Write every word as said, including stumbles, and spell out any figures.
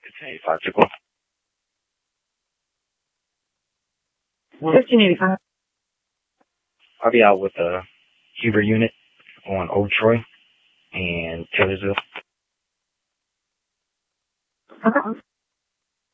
fifteen eighty-five, typical. fifteen eighty-five. I'll be out with the Huber unit on Old Troy and Taylorsville.